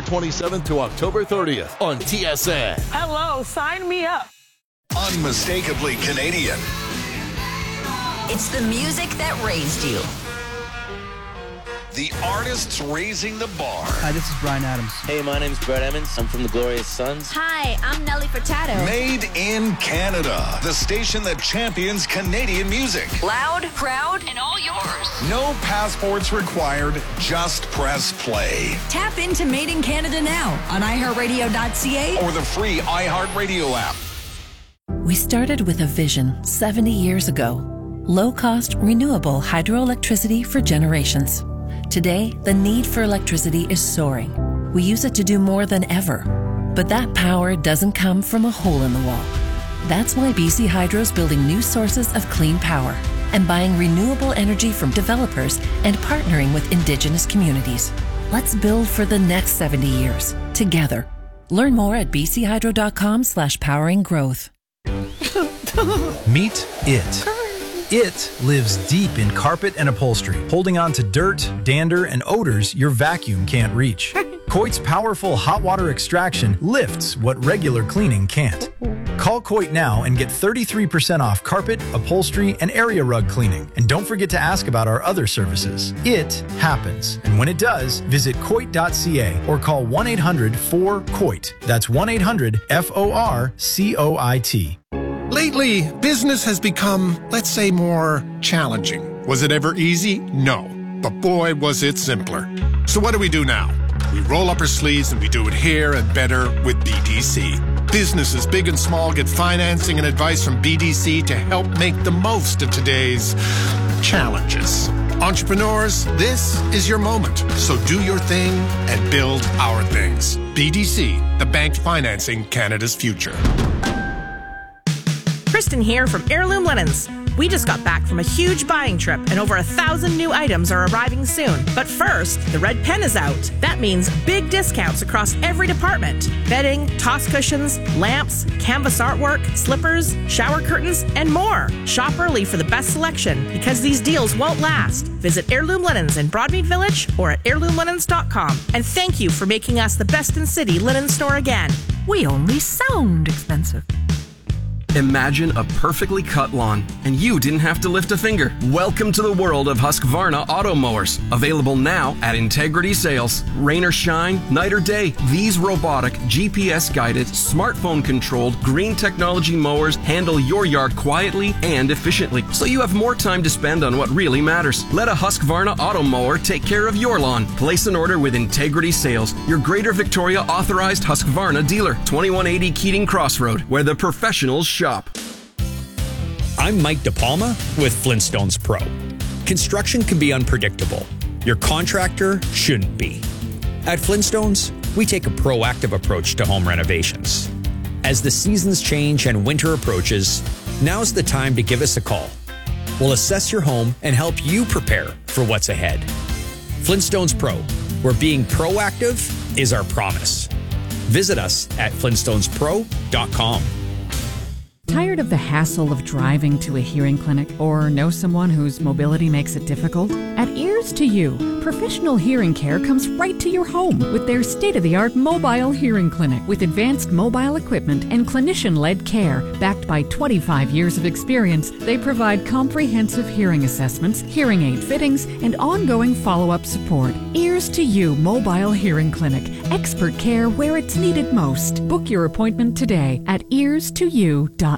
27th to October 30th on TSN. Hello, sign me up. Unmistakably Canadian. It's the music that raised you. The artists raising the bar. Hi, this is Bryan Adams. Hey, my name's Brett Emmons. I'm from the Glorious Sons. Hi, I'm Nelly Furtado. Made in Canada. The station that champions Canadian music. Loud, proud, and all yours. No passports required. Just press play. Tap into Made in Canada now on iHeartRadio.ca or the free iHeartRadio app. We started with a vision 70 years ago. Low-cost, renewable hydroelectricity for generations. Today, the need for electricity is soaring. We use it to do more than ever. But that power doesn't come from a hole in the wall. That's why BC Hydro's building new sources of clean power and buying renewable energy from developers and partnering with Indigenous communities. Let's build for the next 70 years, together. Learn more at bchydro.com/poweringgrowth. Meet it. It lives deep in carpet and upholstery, holding on to dirt, dander, and odors your vacuum can't reach. Coit's powerful hot water extraction lifts what regular cleaning can't. Call Coit now and get 33% off carpet, upholstery, and area rug cleaning. And don't forget to ask about our other services. It happens. And when it does, visit Coit.ca or call 1-800-4COIT. That's 1-800-FORCOIT. Lately, business has become, let's say, more challenging. Was it ever easy? No. But boy, was it simpler. So what do we do now? We roll up our sleeves and we do it here and better with BDC. Businesses big and small get financing and advice from BDC to help make the most of today's challenges. Entrepreneurs, this is your moment. So do your thing and build our things. BDC, the bank financing Canada's future. Kristen here from Heirloom Linens. We just got back from a huge buying trip and over 1,000 new items are arriving soon. But first, the red pen is out. That means big discounts across every department. Bedding, toss cushions, lamps, canvas artwork, slippers, shower curtains, and more. Shop early for the best selection because these deals won't last. Visit Heirloom Linens in Broadmead Village or at heirloomlinens.com. And thank you for making us the best in city linen store again. We only sound expensive. Imagine a perfectly cut lawn, and you didn't have to lift a finger. Welcome to the world of Husqvarna auto mowers. Available now at Integrity Sales. Rain or shine, night or day, these robotic, GPS-guided, smartphone-controlled, green technology mowers handle your yard quietly and efficiently, so you have more time to spend on what really matters. Let a Husqvarna auto mower take care of your lawn. Place an order with Integrity Sales, your Greater Victoria authorized Husqvarna dealer. 2180 Keating Crossroad, where the professionals shop. I'm Mike DePalma with Flintstones Pro. Construction can be unpredictable. Your contractor shouldn't be. At Flintstones, we take a proactive approach to home renovations. As the seasons change and winter approaches, now's the time to give us a call. We'll assess your home and help you prepare for what's ahead. Flintstones Pro, where being proactive is our promise. Visit us at flintstonespro.com. Tired of the hassle of driving to a hearing clinic or know someone whose mobility makes it difficult? At Ears to You, professional hearing care comes right to your home with their state-of-the-art mobile hearing clinic with advanced mobile equipment and clinician-led care. Backed by 25 years of experience, they provide comprehensive hearing assessments, hearing aid fittings, and ongoing follow-up support. Ears to You Mobile Hearing Clinic. Expert care where it's needed most. Book your appointment today at ears2u.ca.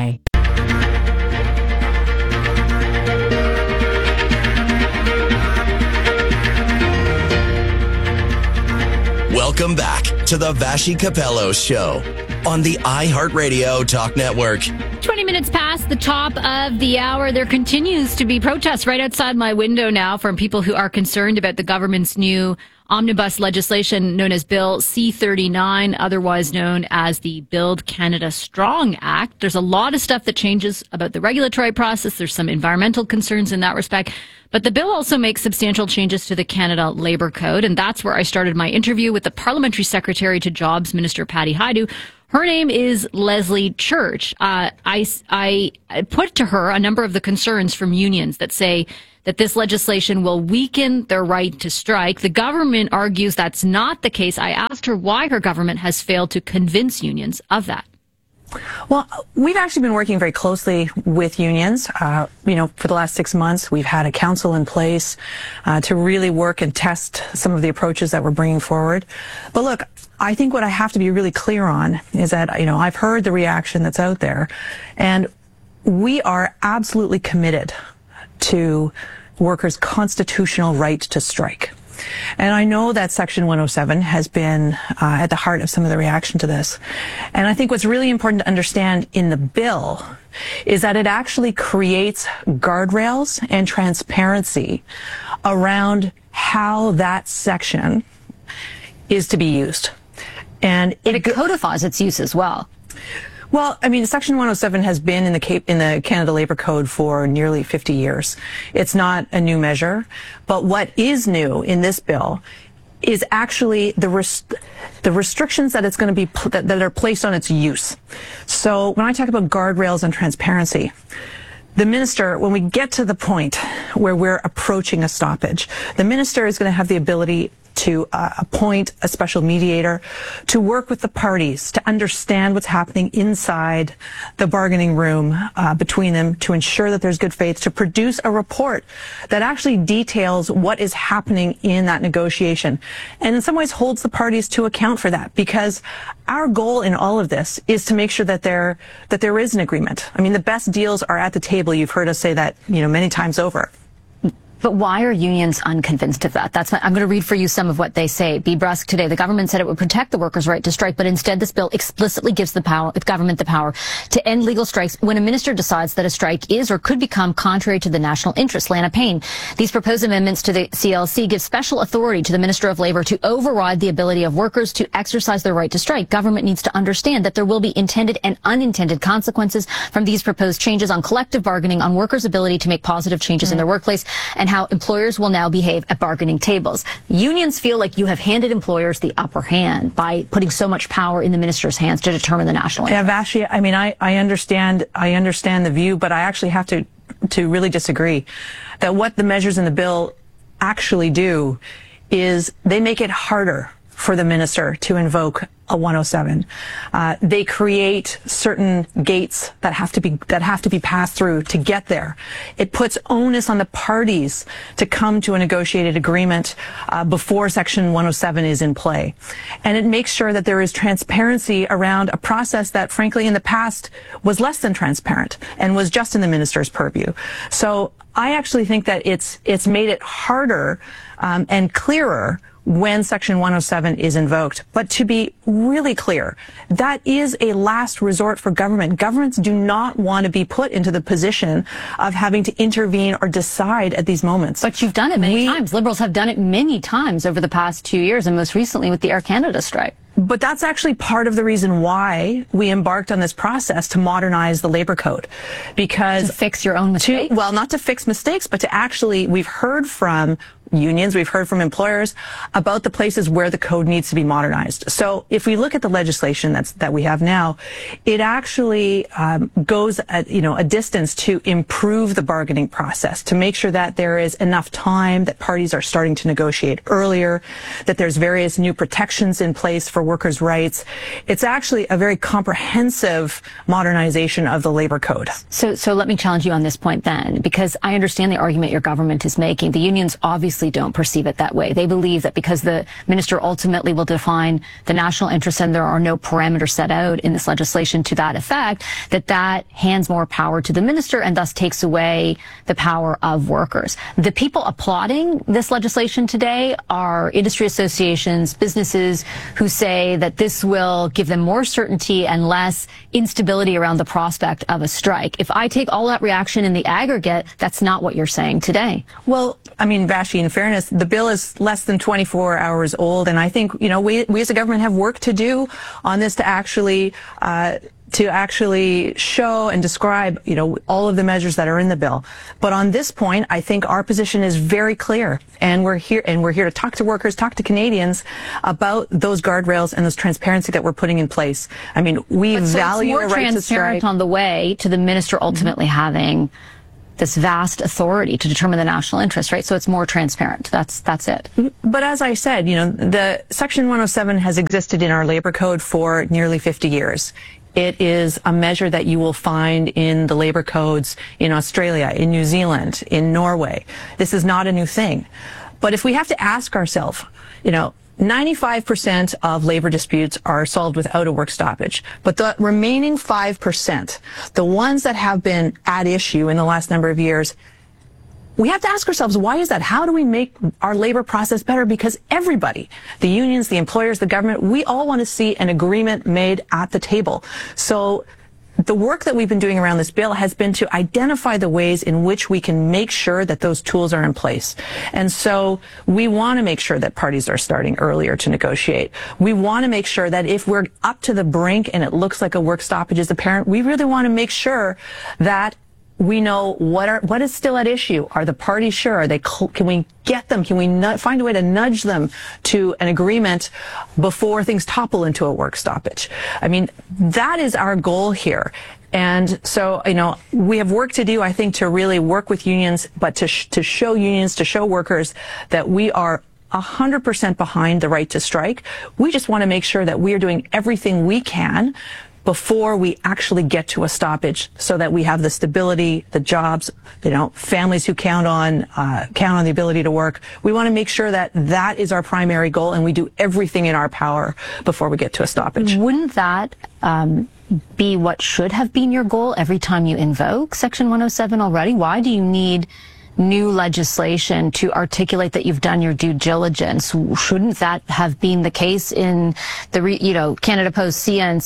Welcome back to the Vashi Capello Show on the iHeartRadio Talk Network. 20 minutes past the top of the hour. There continues to be protests right outside my window now from people who are concerned about the government's new omnibus legislation known as Bill C-39, otherwise known as the Build Canada Strong Act. There's a lot of stuff that changes about the regulatory process. There's some environmental concerns in that respect. But the bill also makes substantial changes to the Canada Labour Code, and that's where I started my interview with the Parliamentary Secretary to Jobs, Minister Patty Hajdu. Her name is Leslie Church. I put to her a number of the concerns from unions that say that this legislation will weaken their right to strike. The government argues that's not the case. I asked her why her government has failed to convince unions of that. Well, we've actually been working very closely with unions. For the last 6 months, we've had a council in place to really work and test some of the approaches that we're bringing forward. But look, I think what I have to be really clear on is that, I've heard the reaction that's out there, and we are absolutely committed to workers' constitutional right to strike. And I know that Section 107 has been at the heart of some of the reaction to this. And I think what's really important to understand in the bill is that it actually creates guardrails and transparency around how that section is to be used. And it codifies its use as well. Well, Section 107 has been in the Canada Labour Code for nearly 50 years. It's not a new measure, but what is new in this bill is actually the restrictions that it's going to be that are placed on its use. So when I talk about guardrails and transparency, the minister, when we get to the point where we're approaching a stoppage, the minister is going to have the ability to appoint a special mediator to work with the parties to understand what's happening inside the bargaining room between them, to ensure that there's good faith, to produce a report that actually details what is happening in that negotiation, and in some ways holds the parties to account for that, because our goal in all of this is to make sure that there is an agreement. The best deals are at the table. You've heard us say that many times over. But why are unions unconvinced of that? I'm going to read for you some of what they say. Be brusque today. The government said it would protect the workers' right to strike, but instead this bill explicitly gives the government the power to end legal strikes when a minister decides that a strike is or could become contrary to the national interest. Lana Payne. These proposed amendments to the CLC give special authority to the Minister of Labour to override the ability of workers to exercise their right to strike. Government needs to understand that there will be intended and unintended consequences from these proposed changes on collective bargaining, on workers' ability to make positive changes in their workplace, and how employers will now behave at bargaining tables. Unions feel like you have handed employers the upper hand by putting so much power in the minister's hands to determine the national interest. Yeah, Vashi, I understand the view, but I actually have to really disagree. That what the measures in the bill actually do is they make it harder for the minister to invoke a 107. They create certain gates that have to be passed through to get there. It puts onus on the parties to come to a negotiated agreement before Section 107 is in play. And it makes sure that there is transparency around a process that, frankly, in the past was less than transparent and was just in the minister's purview. So I actually think that it's made it harder and clearer when Section 107 is invoked. But to be really clear, that is a last resort for government. Governments do not want to be put into the position of having to intervene or decide at these moments. But you've done it many times. Liberals have done it many times over the past 2 years, and most recently with the Air Canada strike. But that's actually part of the reason why we embarked on this process to modernize the labor code. Because to fix your own mistakes? Well, not to fix mistakes, but to actually, we've heard from unions, we've heard from employers about the places where the code needs to be modernized. So if we look at the legislation that we have now, it actually goes a distance to improve the bargaining process, to make sure that there is enough time, that parties are starting to negotiate earlier, that there's various new protections in place for workers' rights. It's actually a very comprehensive modernization of the labor code. So let me challenge you on this point then, because I understand the argument your government is making. The unions obviously don't perceive it that way. They believe that because the minister ultimately will define the national interest and there are no parameters set out in this legislation to that effect, that hands more power to the minister and thus takes away the power of workers. The people applauding this legislation today are industry associations, businesses who say that this will give them more certainty and less instability around the prospect of a strike. If I take all that reaction in the aggregate, that's not what you're saying today. Well, Vashi, in fairness, the bill is less than 24 hours old, and I think, we as a government have work to do on this to actually show and describe, all of the measures that are in the bill. But on this point, I think our position is very clear, and we're here to talk to workers, talk to Canadians about those guardrails and those transparency that we're putting in place. We value the right to strike. Transparent on the way to the minister ultimately having this vast authority to determine the national interest, right? So it's more transparent. That's it. But as I said, the Section 107 has existed in our labor code for nearly 50 years. It is a measure that you will find in the labor codes in Australia, in New Zealand, in Norway. This is not a new thing. But if we have to ask ourselves, 95% of labor disputes are solved without a work stoppage. But the remaining 5%, the ones that have been at issue in the last number of years, we have to ask ourselves, why is that? How do we make our labor process better? Because everybody, the unions, the employers, the government, we all want to see an agreement made at the table. So the work that we've been doing around this bill has been to identify the ways in which we can make sure that those tools are in place. And so we want to make sure that parties are starting earlier to negotiate. We want to make sure that if we're up to the brink and it looks like a work stoppage is apparent, we really want to make sure that we know what is still at issue. Are the parties sure? Can we get them? Can we find a way to nudge them to an agreement before things topple into a work stoppage? I mean, that is our goal here. And so, we have work to do, I think, to really work with unions, but to show unions, to show workers that we are 100% behind the right to strike. We just want to make sure that we are doing everything we can before we actually get to a stoppage, so that we have the stability, the jobs, families who count on the ability to work. We want to make sure that that is our primary goal, and we do everything in our power before we get to a stoppage. Wouldn't that be what should have been your goal every time you invoke Section 107 already? Why do you need new legislation to articulate that you've done your due diligence? Shouldn't that have been the case in the, Canada Post, CN,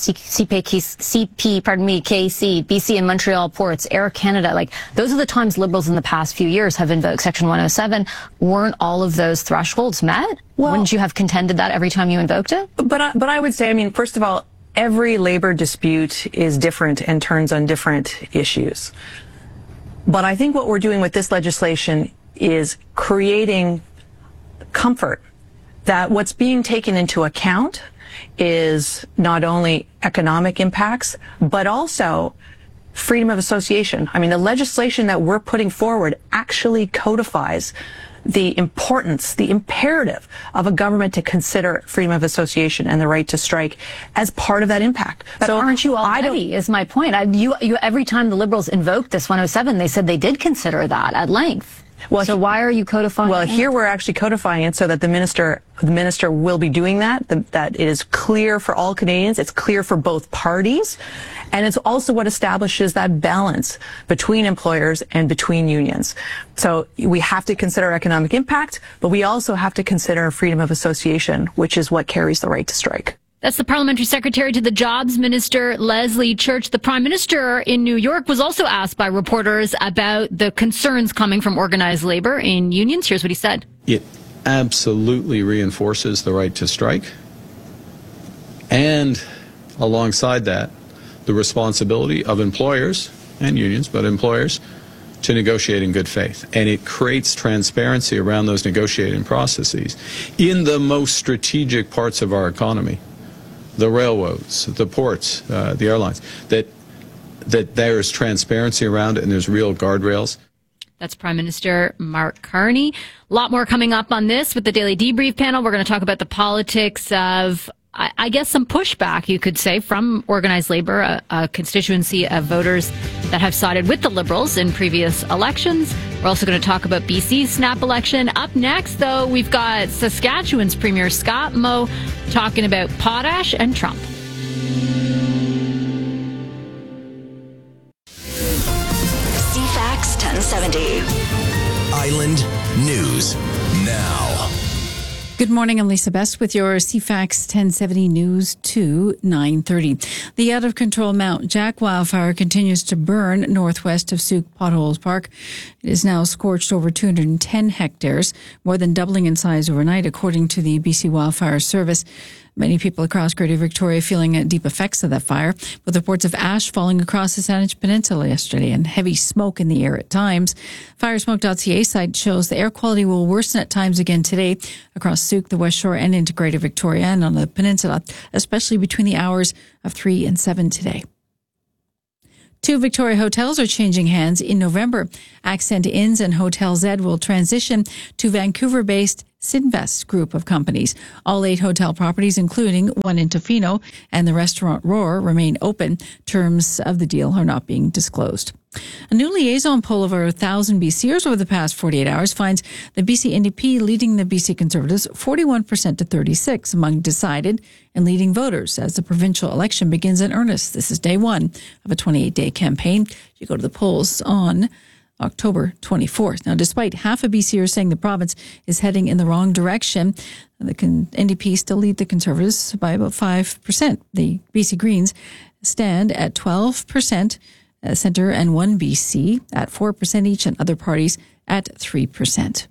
KC, BC and Montreal ports, Air Canada? Like, those are the times Liberals in the past few years have invoked Section 107. Weren't all of those thresholds met? Well, wouldn't you have contended that every time you invoked it? But I would say, first of all, every labor dispute is different and turns on different issues. But I think what we're doing with this legislation is creating comfort that what's being taken into account is not only economic impacts, but also freedom of association. The legislation that we're putting forward actually codifies the importance, the imperative of a government to consider freedom of association and the right to strike as part of that impact. But so aren't you already, is my point. Every time the Liberals invoked this 107, they said they did consider that at length. Well, so why are you codifying it? Well, here we're actually codifying it so that the minister will be doing that it is clear for all Canadians, it's clear for both parties, and it's also what establishes that balance between employers and between unions. So we have to consider economic impact, but we also have to consider freedom of association, which is what carries the right to strike. That's the Parliamentary Secretary to the Jobs Minister, Leslie Church. The Prime Minister in New York was also asked by reporters about the concerns coming from organized labor in unions. Here's what he said. It absolutely reinforces the right to strike. And alongside that, the responsibility of employers and unions, but employers, to negotiate in good faith. And it creates transparency around those negotiating processes in the most strategic parts of our economy. The railroads, the ports, the airlines, that there is transparency around it and there's real guardrails. That's Prime Minister Mark Carney. A lot more coming up on this with the Daily Debrief panel. We're going to talk about the politics of, I guess, some pushback, you could say, from organized labor, a constituency of voters that have sided with the Liberals in previous elections. We're also going to talk about BC's snap election. Up next, though, we've got Saskatchewan's Premier Scott Moe talking about potash and Trump. CFAX 1070. Island News Now. Good morning, I'm Lisa Best with your CFAX 1070 News to 9:30. The out-of-control Mount Jack wildfire continues to burn northwest of Souk Potholes Park. It is now scorched over 210 hectares, more than doubling in size overnight, according to the BC Wildfire Service. Many people across Greater Victoria feeling deep effects of that fire, with reports of ash falling across the Saanich Peninsula yesterday and heavy smoke in the air at times. Firesmoke.ca site shows the air quality will worsen at times again today across Souk, the West Shore, and into Greater Victoria and on the peninsula, especially between the hours of 3 and 7 today. 2 Victoria hotels are changing hands in November. Accent Inns and Hotel Z will transition to Vancouver-based Sinvest group of companies. All 8 hotel properties, including one in Tofino and the restaurant Roar, remain open. Terms of the deal are not being disclosed. A new liaison poll of over 1,000 BCers over the past 48 hours finds the BC NDP leading the BC Conservatives 41% to 36% among decided and leading voters as the provincial election begins in earnest. This is day one of a 28-day campaign. You go to the polls on October 24th. Now, despite half of BCers saying the province is heading in the wrong direction, the NDP still lead the Conservatives by about 5%. The BC Greens stand at 12%. Centre and One BC at 4% each, and other parties at 3%.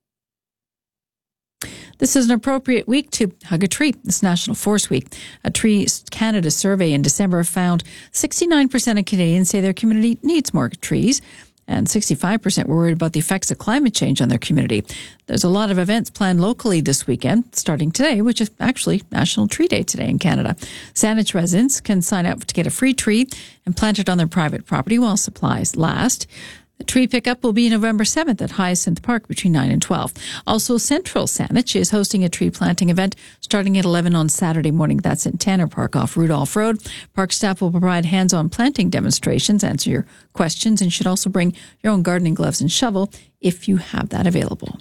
This is an appropriate week to hug a tree. It's National Forest Week. A Trees Canada survey in December found 69% of Canadians say their community needs more trees, and 65% were worried about the effects of climate change on their community. There's a lot of events planned locally this weekend, starting today, which is actually National Tree Day today in Canada. Saanich residents can sign up to get a free tree and plant it on their private property while supplies last. The tree pickup will be November 7th at Hyacinth Park between 9 and 12. Also, Central Saanich is hosting a tree planting event starting at 11 on Saturday morning. That's in Tanner Park off Rudolph Road. Park staff will provide hands-on planting demonstrations, answer your questions, and should also bring your own gardening gloves and shovel if you have that available.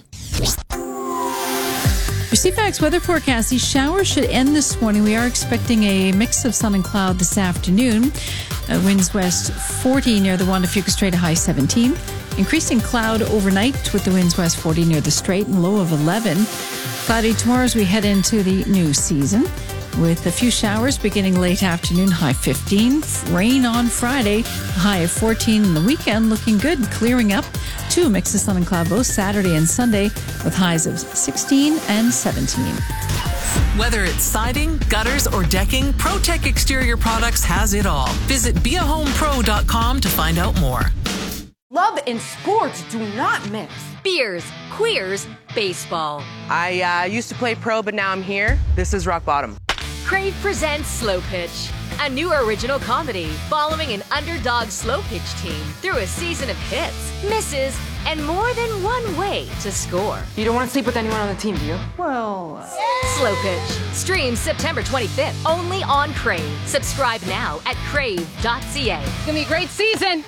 Your CFAX weather forecast, these showers should end this morning. We are expecting a mix of sun and cloud this afternoon. Winds west 40 near the Juan de Fuca Strait, a high 17. Increasing cloud overnight with the winds west 40 near the Strait and low of 11. Cloudy tomorrow as we head into the new season with a few showers beginning late afternoon, high 15. Rain on Friday, high of 14. And the weekend looking good, clearing up. 2 mix of sun and cloud both Saturday and Sunday with highs of 16 and 17. Whether it's siding, gutters, or decking, ProTech Exterior Products has it all. Visit beahomepro.com to find out more. Love and sports do not mix. Beers, queers, baseball. I used to play pro, but now I'm here. This is rock bottom. Crave presents Slow Pitch, a new original comedy following an underdog slow pitch team through a season of hits, misses, and more than one way to score. You don't want to sleep with anyone on the team, do you? Well... Slow Pitch. Streams September 25th, only on Crave. Subscribe now at crave.ca. It's going to be a great season.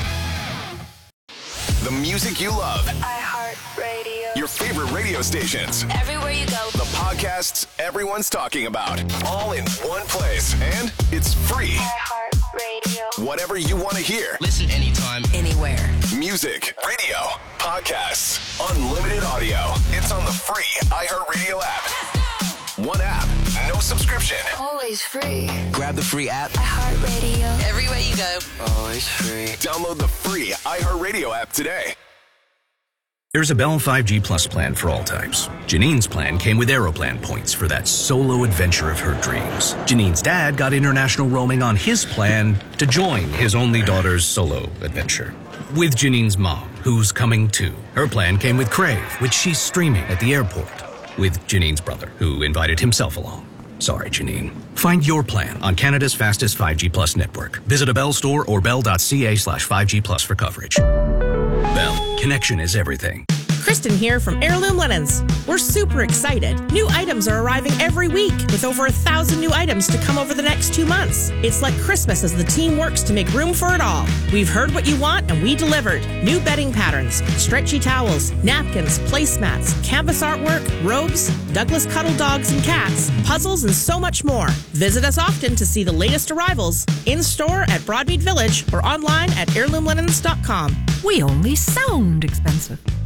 The music you love. iHeartRadio. Your favorite radio stations. Everywhere you go. The podcasts everyone's talking about. All in one place. And it's free. iHeartRadio. Whatever you want to hear. Listen anytime, anywhere. Music, radio, podcasts, unlimited audio. It's on the free iHeartRadio app. One app, no subscription. Always free. Grab the free app. iHeartRadio. Everywhere you go. Always free. Download the free iHeartRadio app today. There's a Bell 5G Plus plan for all types. Janine's plan came with Aeroplan points for that solo adventure of her dreams. Janine's dad got international roaming on his plan to join his only daughter's solo adventure. With Janine's mom, who's coming too. Her plan came with Crave, which she's streaming at the airport. With Janine's brother, who invited himself along. Sorry, Janine. Find your plan on Canada's fastest 5G Plus network. Visit a Bell store or bell.ca/5G Plus for coverage. Bell, connection is everything. Kristen here from Heirloom Linens. We're super excited. New items are arriving every week with over 1,000 new items to come over the next 2 months. It's like Christmas as the team works to make room for it all. We've heard what you want and we delivered. New bedding patterns, stretchy towels, napkins, placemats, canvas artwork, robes, Douglas cuddle dogs and cats, puzzles, and so much more. Visit us often to see the latest arrivals in store at Broadmead Village or online at heirloomlinens.com. We only sound expensive.